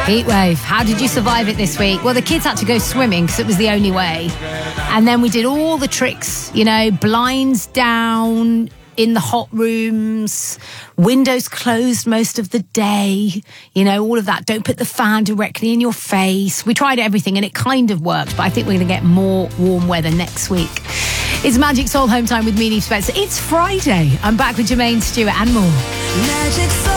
Heatwave. How did you survive it this week? Well, the kids had to go swimming because it was the only way. And then we did all the tricks, you know, blinds down in the hot rooms, windows closed most of the day, you know, all of that. Don't put the fan directly in your face. We tried everything and it kind of worked, but I think we're going to get more warm weather next week. It's Magic Soul Home Time with me, Neve Spencer. It's Friday. I'm back with Jermaine Stewart and more. Magic Soul.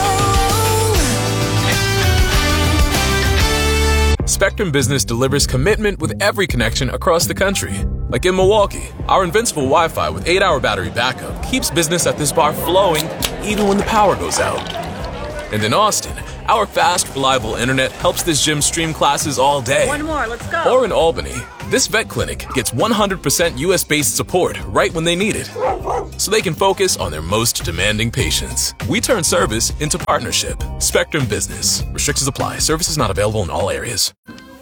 Spectrum Business delivers commitment with every connection across the country. Like in Milwaukee, our invincible Wi-Fi with 8-hour battery backup keeps business at this bar flowing even when the power goes out. And in Austin, our fast, reliable internet helps this gym stream classes all day. One more, let's go. Or in Albany, this vet clinic gets 100% US-based support right when they need it, so they can focus on their most demanding patients. We turn service into partnership. Spectrum Business. Restrictions apply. Services not available in all areas.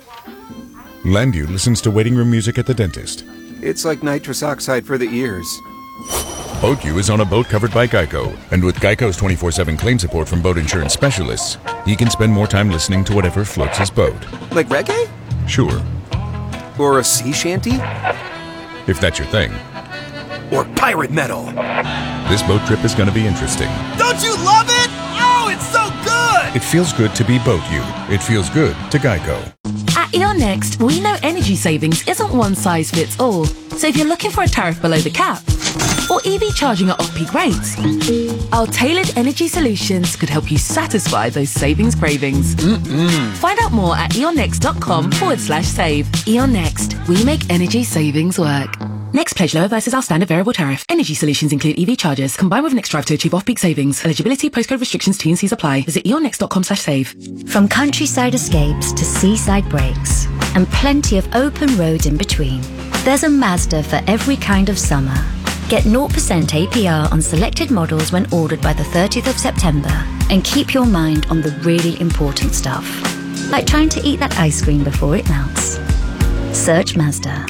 Landu listens to waiting room music at the dentist. It's like nitrous oxide for the ears. BoatU is on a boat covered by Geico, and with Geico's 24/7 claim support from boat insurance specialists, he can spend more time listening to whatever floats his boat. Like reggae? Sure. Or a sea shanty? If that's your thing. Or pirate metal? This boat trip is going to be interesting. Don't you love it? Oh, it's so good! It feels good to be BoatU. It feels good to Geico. At E.ON Next, we know energy savings isn't one size fits all. So if you're looking for a tariff below the cap, or EV charging at off-peak rates, our tailored energy solutions could help you satisfy those savings cravings. Find out more at eonnext.com/save. E.ON Next, we make energy savings work. Next pledge lower versus our standard variable tariff. Energy solutions include EV chargers, combined with Next Drive to achieve off-peak savings. Eligibility, postcode restrictions, T&Cs apply. Visit eonnext.com/save. From countryside escapes to seaside breaks, and plenty of open roads in between, there's a Mazda for every kind of summer. Get 0% APR on selected models when ordered by the 30th of September, and keep your mind on the really important stuff, like trying to eat that ice cream before it melts. Search Mazda.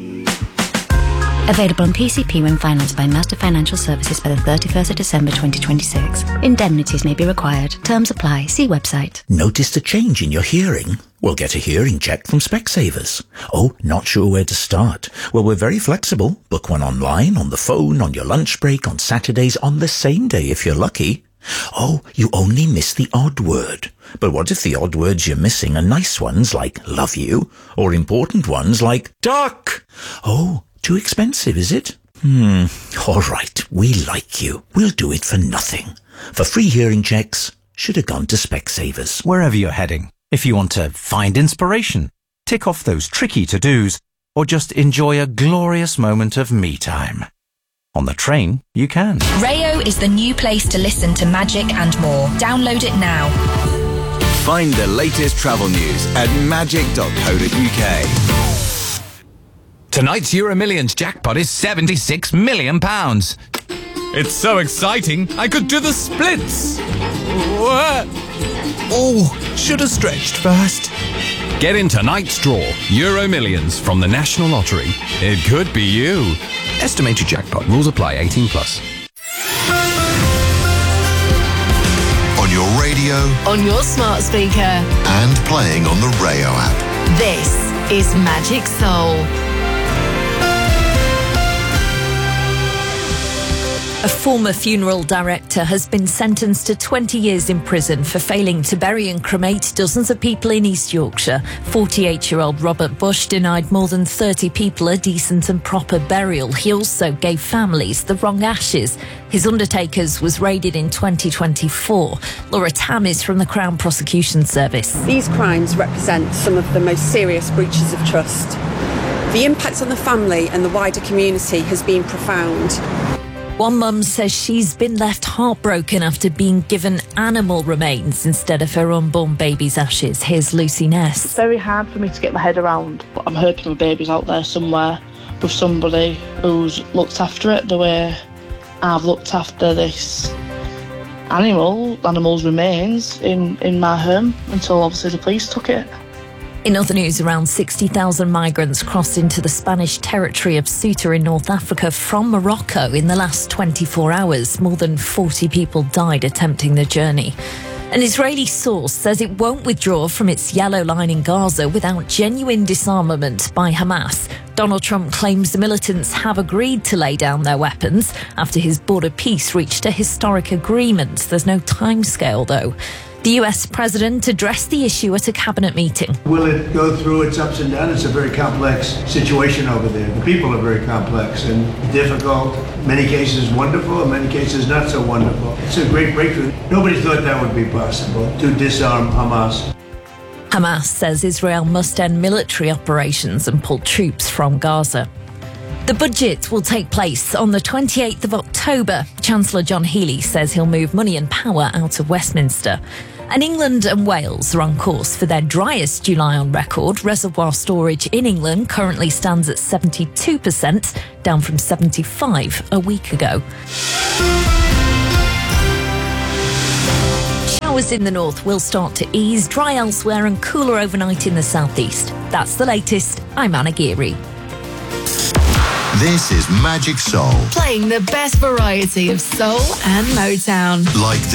Available on PCP when financed by Mazda Financial Services by the 31st of December 2026. Indemnities may be required. Terms apply. See website. Noticed a change in your hearing? Well, get a hearing check from Specsavers. Oh, not sure where to start? Well, we're very flexible. Book one online, on the phone, on your lunch break, on Saturdays, on the same day if you're lucky. Oh, you only miss the odd word. But what if the odd words you're missing are nice ones like love you, or important ones like duck? Oh, too expensive, is it? All right, we like you. We'll do it for nothing. For free hearing checks, should have gone to Specsavers. Wherever you're heading, if you want to find inspiration, tick off those tricky to-dos, or just enjoy a glorious moment of me time. On the train, you can. Rayo is the new place to listen to Magic and more. Download it now. Find the latest travel news at magic.co.uk. Tonight's Euro Millions jackpot is £76 million. It's so exciting, I could do the splits. Oh, should have stretched first. Get in tonight's draw, Euro Millions from the National Lottery. It could be you. Estimated jackpot. Rules apply. 18+. On your radio. On your smart speaker. And playing on the Rayo app. This is Magic Soul. A former funeral director has been sentenced to 20 years in prison for failing to bury and cremate dozens of people in East Yorkshire. 48-year-old Robert Bush denied more than 30 people a decent and proper burial. He also gave families the wrong ashes. His undertakers was raided in 2024. Laura Tam is from the Crown Prosecution Service. These crimes represent some of the most serious breaches of trust. The impact on the family and the wider community has been profound. One mum says she's been left heartbroken after being given animal remains instead of her unborn baby's ashes. Here's Lucy Ness. It's very hard for me to get my head around, but I'm hoping my baby's out there somewhere with somebody who's looked after it the way I've looked after this animal's remains in my home until obviously the police took it. In other news, around 60,000 migrants crossed into the Spanish territory of Ceuta in North Africa from Morocco in the last 24 hours. More than 40 people died attempting the journey. An Israeli source says it won't withdraw from its yellow line in Gaza without genuine disarmament by Hamas. Donald Trump claims the militants have agreed to lay down their weapons after his border peace reached a historic agreement. There's no timescale, though. The US president addressed the issue at a cabinet meeting. Will it go through its ups and downs? It's a very complex situation over there. The people are very complex and difficult. In many cases wonderful, in many cases not so wonderful. It's a great breakthrough. Nobody thought that would be possible, to disarm Hamas. Hamas says Israel must end military operations and pull troops from Gaza. The budget will take place on the 28th of October. Chancellor John Healey says he'll move money and power out of Westminster. And England and Wales are on course for their driest July on record. Reservoir storage in England currently stands at 72%, down from 75% a week ago. Showers in the north will start to ease, dry elsewhere and cooler overnight in the southeast. That's the latest. I'm Anna Geary. This is Magic Soul. Playing the best variety of soul and Motown. Like